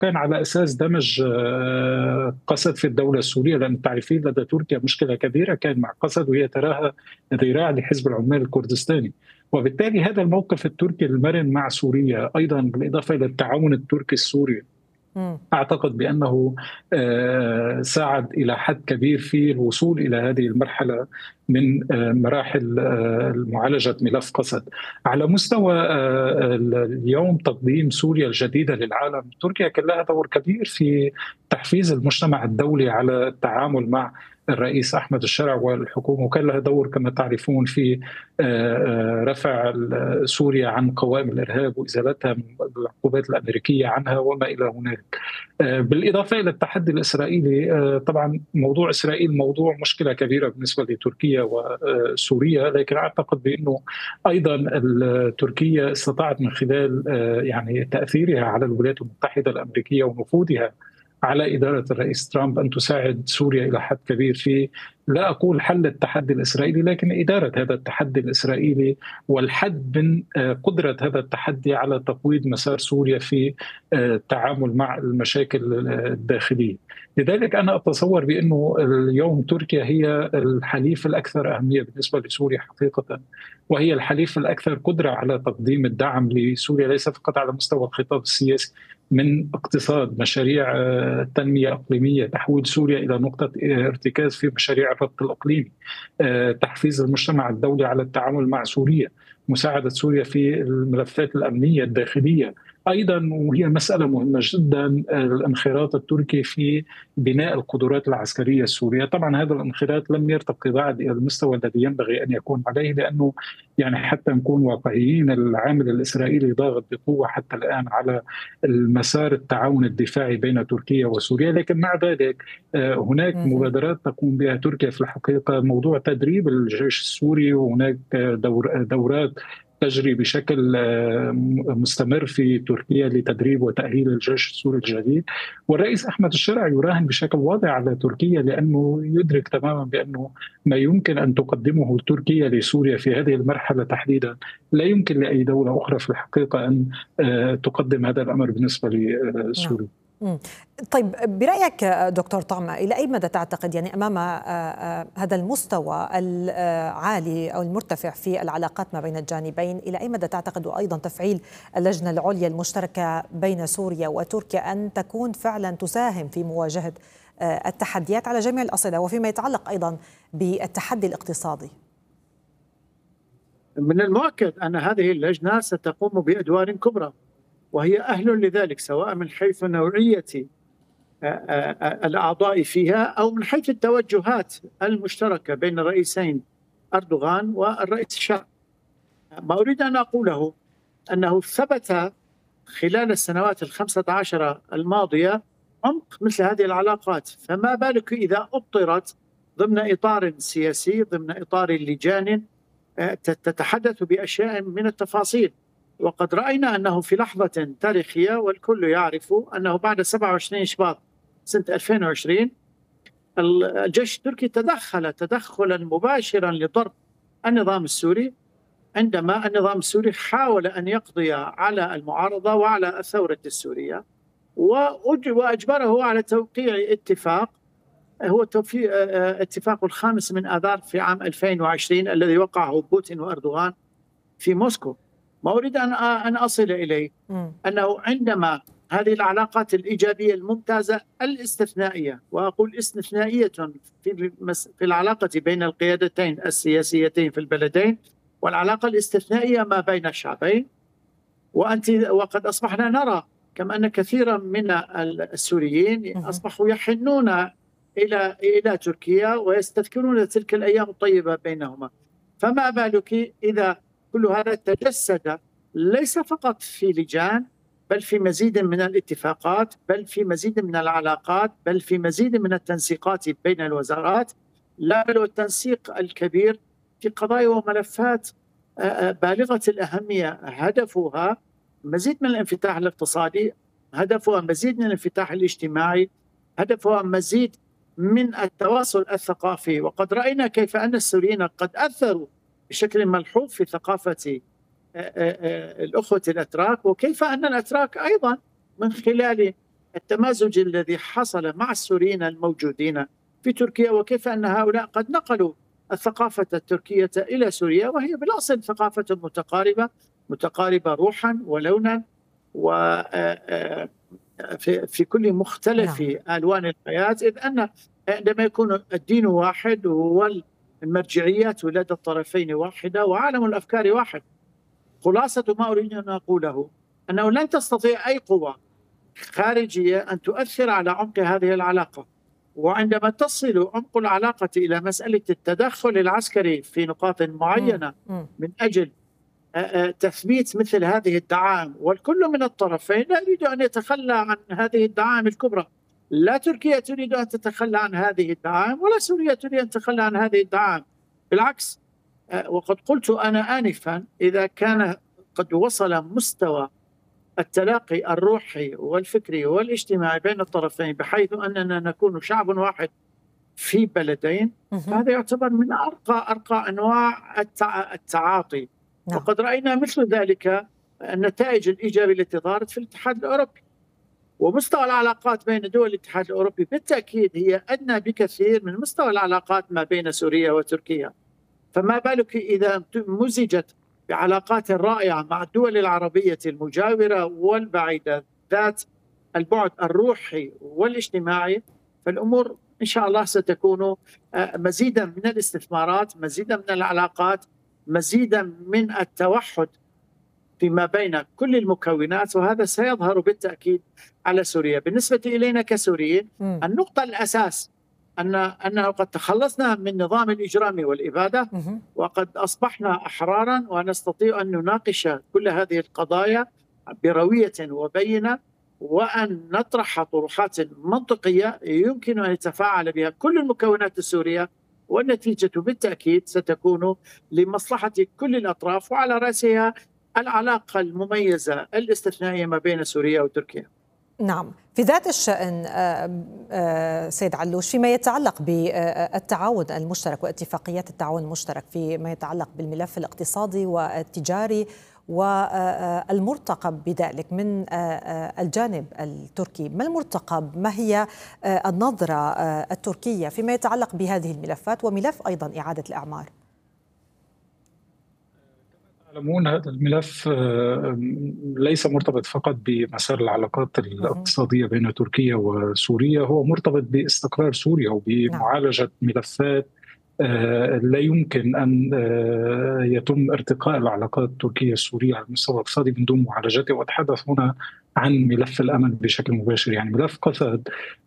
كان على أساس دمج قسد في الدولة السورية، لأن تعرفين لدى تركيا مشكلة كبيرة كان مع قسد، وهي تراها ذراع لحزب العمال الكردستاني. وبالتالي هذا الموقف التركي المرن مع سوريا أيضا بالإضافة إلى التعاون التركي السوري مم. أعتقد بأنه ساعد إلى حد كبير في الوصول إلى هذه المرحلة من مراحل معالجة ملف قسد. على مستوى اليوم تقديم سوريا الجديدة للعالم، تركيا كان لها دور كبير في تحفيز المجتمع الدولي على التعامل مع الرئيس أحمد الشرع والحكومة، وكان لها دور كما تعرفون في رفع سوريا عن قوائم الإرهاب وإزالتها من العقوبات الأمريكية عنها وما إلى هناك. بالإضافة إلى التحدي الإسرائيلي، طبعا موضوع إسرائيل موضوع مشكلة كبيرة بالنسبة لتركيا وسوريا، لكن أعتقد بأنه أيضا تركيا استطاعت من خلال يعني تأثيرها على الولايات المتحدة الأمريكية ونفوذها على إدارة الرئيس ترامب أن تساعد سوريا إلى حد كبير في، لا أقول حل التحدي الإسرائيلي، لكن إدارة هذا التحدي الإسرائيلي والحد من قدرة هذا التحدي على تقويض مسار سوريا في التعامل مع المشاكل الداخلية. لذلك أنا أتصور بأنه اليوم تركيا هي الحليف الأكثر أهمية بالنسبة لسوريا حقيقة، وهي الحليف الأكثر قدرة على تقديم الدعم لسوريا، ليس فقط على مستوى الخطاب السياسي من اقتصاد، مشاريع تنمية إقليمية، تحويل سوريا إلى نقطة ارتكاز في مشاريع الربط الإقليمي، تحفيز المجتمع الدولي على التعامل مع سوريا، مساعدة سوريا في الملفات الأمنية الداخلية أيضا. وهي مسألة مهمة جدا الانخراط التركي في بناء القدرات العسكرية السورية. طبعا هذا الانخراط لم يرتقي بعد إلى المستوى الذي ينبغي أن يكون عليه، لأنه يعني حتى نكون واقعيين العامل الإسرائيلي ضاغط بقوة حتى الآن على المسار التعاون الدفاعي بين تركيا وسوريا. لكن مع ذلك هناك مبادرات تقوم بها تركيا في الحقيقة، موضوع تدريب الجيش السوري، وهناك دورات تجري بشكل مستمر في تركيا لتدريب وتأهيل الجيش السوري الجديد. والرئيس أحمد الشرع يراهن بشكل واضح على تركيا، لأنه يدرك تماما بأنه ما يمكن أن تقدمه تركيا لسوريا في هذه المرحلة تحديدا لا يمكن لأي دولة أخرى في الحقيقة أن تقدم هذا الأمر بالنسبة لسوريا. طيب برأيك دكتور طعمة، إلى أي مدى تعتقد يعني أمام هذا المستوى العالي أو المرتفع في العلاقات ما بين الجانبين، إلى أي مدى تعتقد وأيضا تفعيل اللجنة العليا المشتركة بين سوريا وتركيا أن تكون فعلا تساهم في مواجهة التحديات على جميع الأصعدة وفيما يتعلق أيضا بالتحدي الاقتصادي؟ من المؤكد أن هذه اللجنة ستقوم بأدوار كبرى، وهي أهل لذلك، سواء من حيث نوعية الأعضاء فيها أو من حيث التوجهات المشتركة بين الرئيسين أردوغان والرئيس الشرع. ما أريد أن أقوله أنه ثبت خلال السنوات 15 الماضية عمق مثل هذه العلاقات، فما بالك إذا أطرت ضمن إطار سياسي، ضمن إطار لجان تتحدث بأشياء من التفاصيل. وقد رأينا أنه في لحظة تاريخية والكل يعرف أنه بعد 27 شباط سنة 2020 الجيش التركي تدخل تدخلا مباشرا لضرب النظام السوري، عندما النظام السوري حاول أن يقضي على المعارضة وعلى الثورة السورية، وأجبره على توقيع اتفاق، هو اتفاق الخامس من آذار في عام 2020 الذي وقعه بوتين وأردوغان في موسكو. ما أريد أن أصل إليه أنه عندما هذه العلاقات الإيجابية الممتازة الاستثنائية، وأقول استثنائية في العلاقة بين القيادتين السياسيتين في البلدين، والعلاقة الاستثنائية ما بين الشعبين، وقد أصبحنا نرى كما أن كثيرا من السوريين أصبحوا يحنون إلى تركيا ويستذكرون تلك الأيام الطيبة بينهما. فما بالك إذا كل هذا تجسد ليس فقط في لجان، بل في مزيد من الاتفاقات، بل في مزيد من العلاقات، بل في مزيد من التنسيقات بين الوزارات، لا بل والتنسيق الكبير في قضايا وملفات بالغة الأهمية، هدفها مزيد من الانفتاح الاقتصادي، هدفها مزيد من الانفتاح الاجتماعي، هدفها مزيد من التواصل الثقافي. وقد رأينا كيف أن السوريين قد أثروا بشكل ملحوظ في ثقافة الأخوة الأتراك، وكيف أن الأتراك أيضا من خلال التمازج الذي حصل مع السوريين الموجودين في تركيا، وكيف أن هؤلاء قد نقلوا الثقافة التركية إلى سوريا، وهي بالأصل ثقافة متقاربة روحا ولونا وفي كل مختلف ألوان الحياة، إذ أن عندما يكون الدين واحد والمرجعيات لدى الطرفين واحدة وعالم الأفكار واحد. خلاصة ما أريد أن أقوله أنه لن تستطيع أي قوة خارجية أن تؤثر على عمق هذه العلاقة، وعندما تصل عمق العلاقة إلى مسألة التدخل العسكري في نقاط معينة من أجل تثبيت مثل هذه الدعائم، والكل من الطرفين لا يريد أن يتخلى عن هذه الدعائم الكبرى. لا تركيا تريد أن تتخلى عن هذه الدعائم، ولا سوريا تريد أن تتخلى عن هذه الدعائم، بالعكس. وقد قلت أنا آنفا إذا كان قد وصل مستوى التلاقي الروحي والفكري والاجتماعي بين الطرفين بحيث أننا نكون شعب واحد في بلدين، هذا يعتبر من أرقى أنواع التعاطي. وقد رأينا مثل ذلك النتائج الإيجابية التي ظهرت في الاتحاد الأوروبي. ومستوى العلاقات بين دول الاتحاد الأوروبي بالتأكيد هي أدنى بكثير من مستوى العلاقات ما بين سوريا وتركيا، فما بالك إذا مزجت بعلاقات رائعة مع الدول العربية المجاورة والبعيدة ذات البعد الروحي والاجتماعي، فالأمور إن شاء الله ستكون مزيدا من الاستثمارات، مزيدا من العلاقات، مزيدا من التوحد فيما بين كل المكونات، وهذا سيظهر بالتأكيد على سوريا. بالنسبة إلينا كسوريين، النقطة الأساس أنه قد تخلصنا من نظام الإجرام والإبادة، وقد أصبحنا أحرارا ونستطيع أن نناقش كل هذه القضايا بروية وبينة، وأن نطرح طروحات منطقية يمكن أن يتفاعل بها كل المكونات السورية، والنتيجة بالتأكيد ستكون لمصلحة كل الأطراف، وعلى رأسها العلاقة المميزة الاستثنائية ما بين سوريا وتركيا. نعم، في ذات الشأن سيد علوش، فيما يتعلق بالتعاون المشترك واتفاقيات التعاون المشترك فيما يتعلق بالملف الاقتصادي والتجاري والمرتقب بذلك من الجانب التركي، ما المرتقب؟ ما هي النظرة التركية فيما يتعلق بهذه الملفات وملف أيضا إعادة الأعمار؟ تعلمون هذا الملف ليس مرتبط فقط بمسار العلاقات الاقتصادية بين تركيا وسوريا، هو مرتبط باستقرار سوريا وبمعالجة ملفات لا يمكن أن يتم ارتقاء العلاقات التركية السورية على المستوى الاقتصادي من دون معالجته. وأتحدث هنا عن ملف الأمن بشكل مباشر، يعني ملف قسد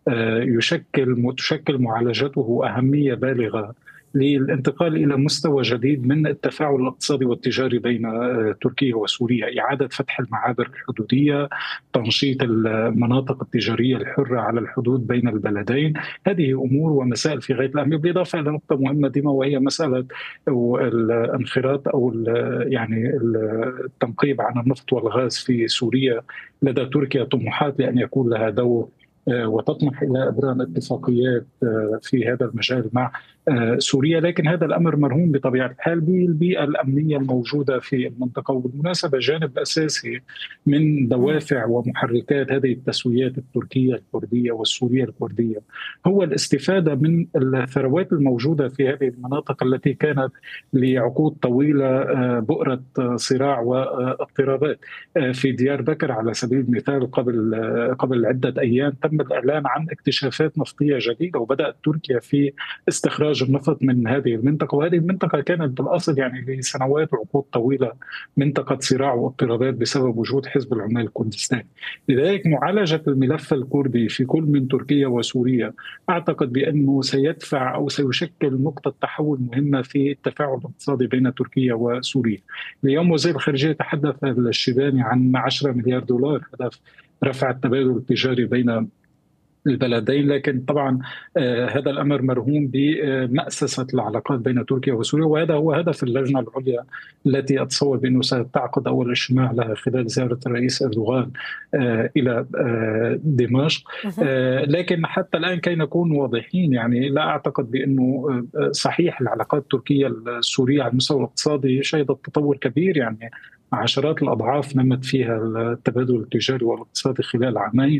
تشكل معالجته أهمية بالغة للانتقال إلى مستوى جديد من التفاعل الاقتصادي والتجاري بين تركيا وسوريا، إعادة فتح المعابر الحدودية، تنشيط المناطق التجارية الحرة على الحدود بين البلدين. هذه أمور ومسائل في غاية الأهمية، بالإضافة إلى نقطة مهمة ديما وهي مسألة الانخراط أو يعني التنقيب عن النفط والغاز في سوريا. لدى تركيا طموحات لأن يكون لها دور وتطمح إلى إبرام اتفاقيات في هذا المجال مع سوريا، لكن هذا الأمر مرهون بطبيعة الحال بالبيئة الأمنية الموجودة في المنطقة. وبالمناسبة جانب أساسي من دوافع ومحركات هذه التسويات التركية الكردية والسورية الكردية هو الاستفادة من الثروات الموجودة في هذه المناطق التي كانت لعقود طويلة بؤرة صراع واضطرابات. في ديار بكر على سبيل المثال قبل عدة أيام تم الإعلان عن اكتشافات نفطية جديدة، وبدأت تركيا في استخراج النفط من هذه المنطقة. وهذه المنطقة كانت بالأصل يعني لسنوات وعقود طويلة منطقة صراع واضطرابات بسبب وجود حزب العمال الكردستاني. لذلك معالجة الملف الكردي في كل من تركيا وسوريا أعتقد بأنه سيدفع أو سيشكل نقطة تحول مهمة في التفاعل الاقتصادي بين تركيا وسوريا. اليوم وزير الخارجية تحدث الشيباني عن 10 مليار دولار هدف رفع التبادل التجاري بين البلدين، لكن طبعا هذا الأمر مرهون بمأسسة العلاقات بين تركيا وسوريا، وهذا هو هدف اللجنة العليا التي أتصور بأنه ستعقد أول اجتماع لها خلال زيارة الرئيس أردوغان إلى دمشق. لكن حتى الآن كي نكون واضحين، يعني لا أعتقد بأنه صحيح العلاقات التركية السورية على المستوى الاقتصادي شهدت تطور كبير، يعني عشرات الأضعاف نمت فيها التبادل التجاري والاقتصادي خلال عامين.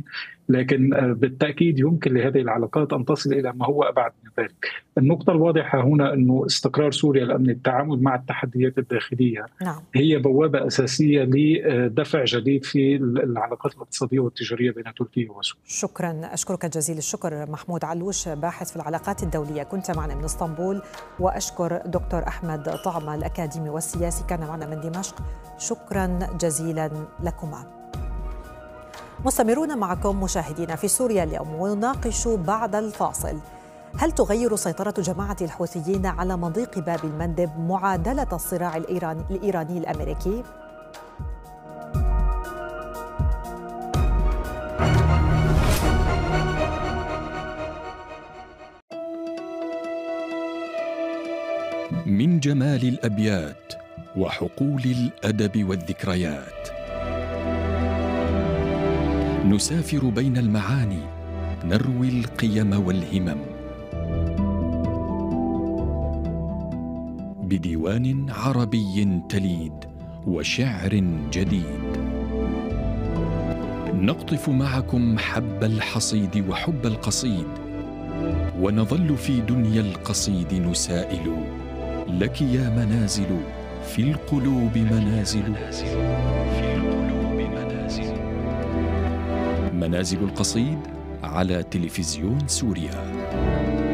لكن بالتأكيد يمكن لهذه العلاقات أن تصل إلى ما هو أبعد من ذلك. النقطة الواضحة هنا أنه استقرار سوريا الأمني، التعامل مع التحديات الداخلية، هي بوابة أساسية لدفع جديد في العلاقات الاقتصادية والتجارية بين تركيا وسوريا. شكرا، أشكرك جزيل الشكر محمود علوش، باحث في العلاقات الدولية، كنت معنا من اسطنبول. وأشكر دكتور أحمد طعمة الأكاديمي والسياسي، كان معنا من دمشق. شكرا جزيلا لكما. مستمرون معكم مشاهدينا في سوريا اليوم، ونناقش بعد الفاصل: هل تغير سيطرة جماعة الحوثيين على مضيق باب المندب معادلة الصراع الإيراني الأمريكي؟ من جمال الأبيات وحقول الأدب والذكريات نسافر بين المعاني، نروي القيم والهمم بديوان عربي تليد وشعر جديد. نقطف معكم حب الحصيد وحب القصيد، ونظل في دنيا القصيد نسائل: لك يا منازل في القلوب منازل، منازل القصيد على تلفزيون سوريا.